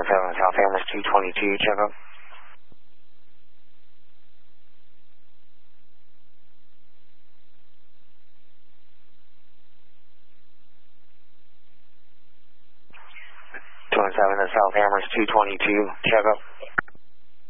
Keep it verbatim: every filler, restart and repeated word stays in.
seven South Amherst two twenty-two, check up. two one seven to South Amherst two twenty-two, check up.